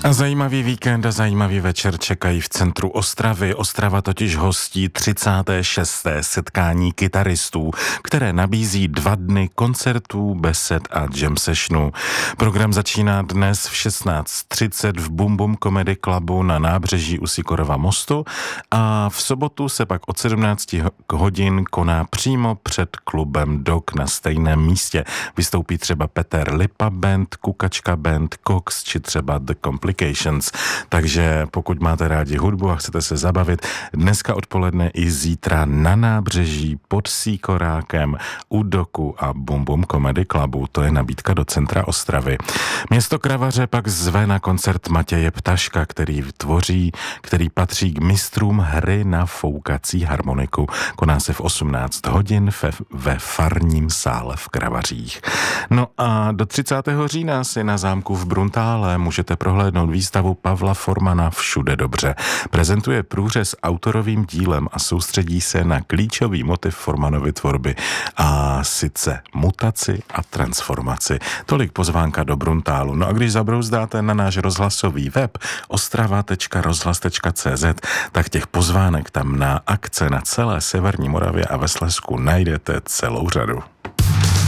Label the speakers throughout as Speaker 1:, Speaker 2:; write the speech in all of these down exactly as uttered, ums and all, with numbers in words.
Speaker 1: A zajímavý víkend a zajímavý večer čekají v centru Ostravy. Ostrava totiž hostí třicáté šesté setkání kytaristů, které nabízí dva dny koncertů, besed a jam sessionů. Program začíná dnes v šestnáct třicet v Bum Bum Comedy Clubu na nábřeží u Sikorova mostu a v sobotu se pak od sedmnáct hodin koná přímo před klubem Dog na stejném místě. Vystoupí třeba Peter Lipa Band, Kukačka Band, Cox či třeba The Complications. Takže pokud máte rádi hudbu a chcete se zabavit, dneska odpoledne i zítra na nábřeží pod Sýkorákem u Doku a Bum Bum Comedy Clubu. To je nabídka do centra Ostravy. Město Kravaře pak zve na koncert Matěje Ptaška, který tvoří, který patří k mistrům hry na foukací harmoniku. Koná se v osmnáct hodin ve, ve farním sále v Kravařích. No a do třicátého října si na zámku v Bruntále můžete prohlédnout výstavu Pavla Formana Všude dobře. Prezentuje průřez autorovým dílem a soustředí se na klíčový motiv Formanovy tvorby, a sice mutaci a transformaci. Tolik pozvánka do Bruntálu. No a když zabrouzdáte na náš rozhlasový web ostrava tečka rozhlas tečka cé zet, tak těch pozvánek tam na akce na celé severní Moravě a ve Slezsku najdete celou řadu.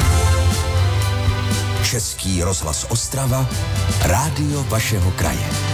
Speaker 2: Český rozhlas Ostrava, rádio vašeho kraje.